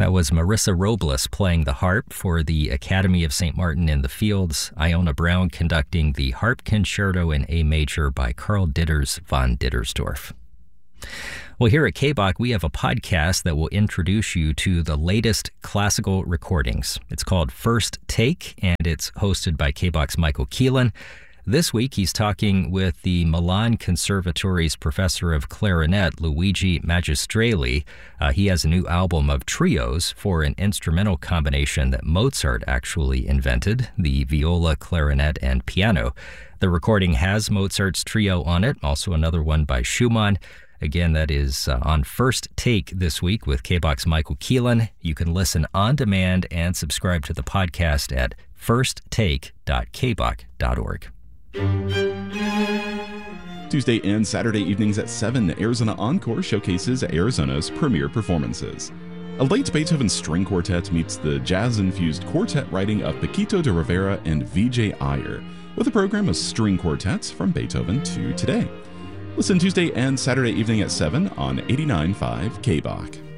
That was Marissa Robles playing the harp for the Academy of St. Martin in the Fields, Iona Brown conducting the Harp Concerto in A Major by Karl Ditters von Dittersdorf. Well, here at KBOC, we have a podcast that will introduce you to the latest classical recordings. It's called First Take, and it's hosted by KBOC's Michael Keelan. This week, he's talking with the Milan Conservatory's professor of clarinet, Luigi Magistrelli. He has a new album of trios for an instrumental combination that Mozart actually invented, the viola, clarinet, and piano. The recording has Mozart's trio on it, also another one by Schumann. Again, that is on First Take this week with KBOC's Michael Keelan. You can listen on demand and subscribe to the podcast at firsttake.kboc.org. Tuesday and Saturday evenings at 7, Arizona Encore showcases Arizona's premier performances. A late Beethoven string quartet meets the jazz-infused quartet writing of Paquito de Rivera and Vijay Iyer, with a program of string quartets from Beethoven to today. Listen Tuesday and Saturday evening at 7 on 89.5 KBOC.